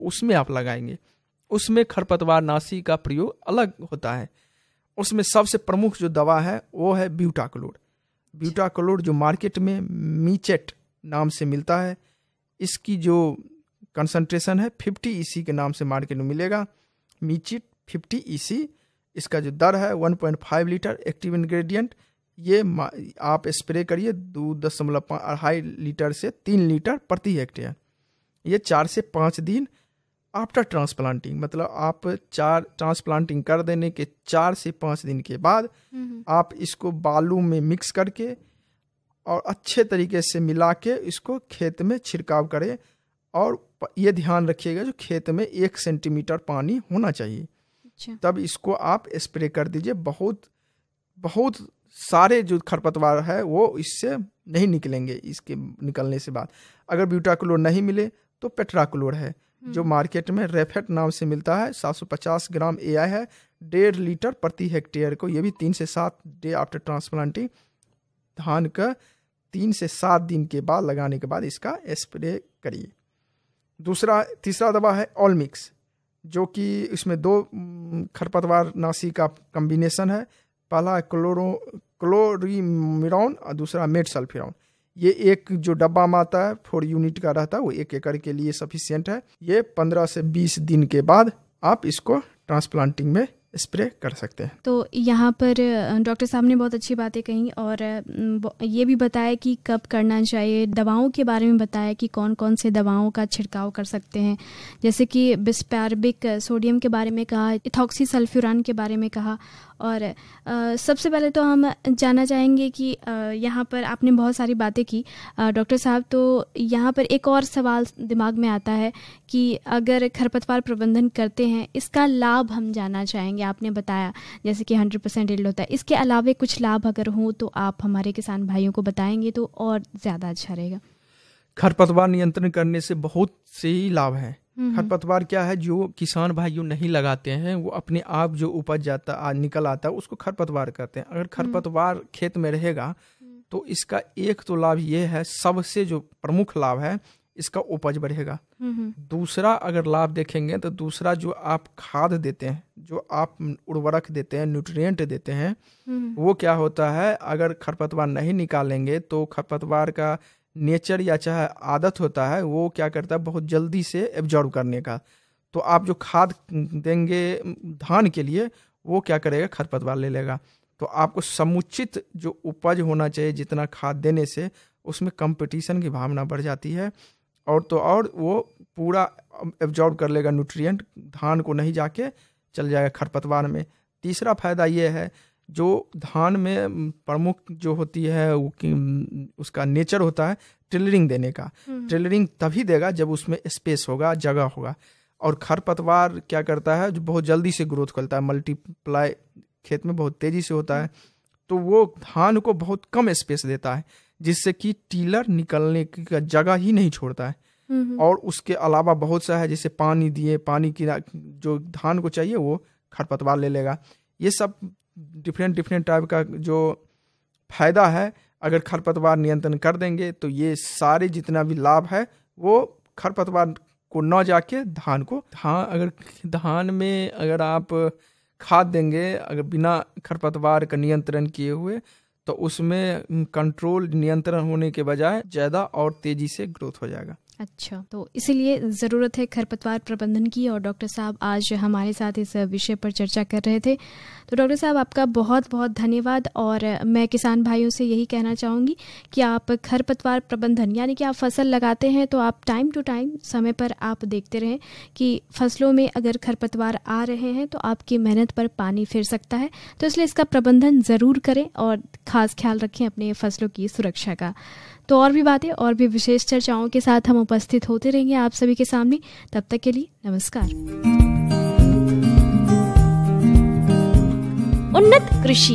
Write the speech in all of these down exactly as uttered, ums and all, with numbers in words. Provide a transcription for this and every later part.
उसमें आप लगाएंगे। उसमें खरपतवार नाशी का प्रयोग अलग होता है। उसमें सबसे प्रमुख जो दवा है वो है ब्यूटाक्लोर। ब्यूटाक्लोर जो मार्केट में मीचेट नाम से मिलता है, इसकी जो कंसंट्रेशन है फिफ्टी ईसी के नाम से मार्केट में मिलेगा। मीचिट फिफ्टी ईसी, इसका जो दर है one point five litre active ingredient. ये आप स्प्रे करिए दो दशमलव अढ़ाई लीटर से तीन लीटर प्रति हेक्टेयर। ये चार से पाँच दिन आफ्टर ट्रांसप्लांटिंग, मतलब आप चार ट्रांसप्लांटिंग कर देने के चार से पाँच दिन के बाद आप इसको बालू में मिक्स करके और अच्छे तरीके से मिला के इसको खेत में छिड़काव करें। और ये ध्यान रखिएगा जो खेत में एक सेंटीमीटर पानी होना चाहिए। अच्छा। तब इसको आप स्प्रे कर दीजिए। बहुत बहुत सारे जो खरपतवार है वो इससे नहीं निकलेंगे। इसके निकलने से बाद अगर ब्यूटाक्लोर नहीं मिले तो पेट्राक्लोर है जो मार्केट में रेफेट नाम से मिलता है। सात सौ पचास ग्राम ए आई है, डेढ़ लीटर प्रति हेक्टेयर को। ये भी तीन से सात डे आफ्टर ट्रांसप्लांटिंग, धान का तीन से सात दिन के बाद लगाने के बाद इसका स्प्रे करिए। दूसरा तीसरा दवा है ऑलमिक्स, जो कि इसमें दो खरपतवार नाशी का कम्बिनेशन है। पहला क्लोरो क्लोरीमिरॉन और दूसरा मेटसल्फिरॉन। ये एक जो डब्बा में आता है फोर यूनिट का रहता है, वो एक एकड़ के लिए सफिशिएंट है। ये पंद्रह से बीस दिन के बाद आप इसको ट्रांसप्लांटिंग में स्प्रे कर सकते हैं। तो यहाँ पर डॉक्टर साहब ने बहुत अच्छी बातें कही और ये भी बताया कि कब करना चाहिए। दवाओं के बारे में बताया कि कौन कौन से दवाओं का छिड़काव कर सकते हैं, जैसे कि बिस्पेरबिक सोडियम के बारे में कहा, इथॉक्सीसल्फ्यूरान के बारे में कहा। और आ, सबसे पहले तो हम जानना चाहेंगे कि आ, यहाँ पर आपने बहुत सारी बातें की डॉक्टर साहब, तो यहाँ पर एक और सवाल दिमाग में आता है कि अगर खरपतवार प्रबंधन करते हैं इसका लाभ हम जानना चाहेंगे। आपने बताया जैसे कि हंड्रेड परसेंट यील्ड होता है, इसके अलावा कुछ लाभ अगर हों तो आप हमारे किसान भाइयों को बताएंगे तो और ज़्यादा अच्छा रहेगा। खरपतवार नियंत्रण करने से बहुत से ही लाभ है। खरपतवार क्या है, जो किसान भाइयों नहीं लगाते हैं वो अपने आप जो उपज जाता आ, निकल आता है उसको खरपतवार कहते हैं। अगर खरपतवार खेत में रहेगा तो इसका एक तो लाभ ये है, सबसे जो प्रमुख लाभ है, इसका उपज बढ़ेगा। दूसरा अगर लाभ देखेंगे तो दूसरा जो आप खाद देते हैं, जो आप उर्वरक देते हैं, न्यूट्रिएंट देते हैं, वो क्या होता है, अगर खरपतवार नहीं निकालेंगे तो खरपतवार का नेचर या चाहे आदत होता है वो क्या करता है बहुत जल्दी से एब्जॉर्ब करने का। तो आप जो खाद देंगे धान के लिए वो क्या करेगा, खरपतवार ले लेगा। तो आपको समुचित जो उपज होना चाहिए जितना खाद देने से, उसमें कंपटीशन की भावना बढ़ जाती है और तो और वो पूरा एब्जॉर्ब कर लेगा न्यूट्रिएंट, धान को नहीं जाके चल जाएगा खरपतवार में। तीसरा फायदा ये है, जो धान में प्रमुख जो होती है वो उसका नेचर होता है टिलरिंग देने का। टिलरिंग तभी देगा जब उसमें स्पेस होगा, जगह होगा। और खरपतवार क्या करता है, जो बहुत जल्दी से ग्रोथ करता है, मल्टीप्लाई खेत में बहुत तेजी से होता है, तो वो धान को बहुत कम स्पेस देता है जिससे कि टीलर निकलने की जगह ही नहीं छोड़ता है। और उसके अलावा बहुत सा है, जैसे पानी दिए, पानी की जो धान को चाहिए वो खरपतवार ले लेगा। ये सब डिफरेंट डिफरेंट टाइप का जो फायदा है, अगर खरपतवार नियंत्रण कर देंगे तो ये सारे जितना भी लाभ है वो खरपतवार को न जाके धान को धान अगर धान में अगर आप खाद देंगे अगर बिना खरपतवार का नियंत्रण किए हुए, तो उसमें कंट्रोल नियंत्रण होने के बजाय ज़्यादा और तेज़ी से ग्रोथ हो जाएगा। अच्छा, तो इसीलिए ज़रूरत है खरपतवार प्रबंधन की और डॉक्टर साहब आज हमारे साथ इस विषय पर चर्चा कर रहे थे। तो डॉक्टर साहब आपका बहुत बहुत धन्यवाद। और मैं किसान भाइयों से यही कहना चाहूँगी कि आप खरपतवार प्रबंधन यानी कि आप फसल लगाते हैं तो आप टाइम टू टाइम समय पर आप देखते रहें कि फसलों में अगर खरपतवार आ रहे हैं तो आपकी मेहनत पर पानी फिर सकता है। तो इसलिए इसका प्रबंधन ज़रूर करें और ख़ास ख्याल रखें अपने फसलों की सुरक्षा का। तो और भी बातें और भी विशेष चर्चाओं के साथ हम उपस्थित होते रहेंगे आप सभी के सामने। तब तक के लिए नमस्कार। उन्नत कृषि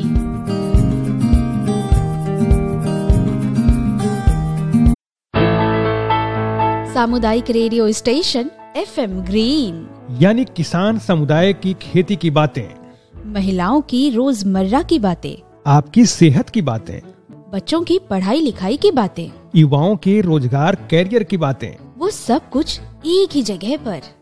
सामुदायिक radio station F M green, यानी किसान समुदाय की खेती की बातें, महिलाओं की रोजमर्रा की बातें, आपकी सेहत की बातें, बच्चों की पढ़ाई लिखाई की बातें, युवाओं के रोजगार कैरियर की बातें, वो सब कुछ एक ही जगह पर।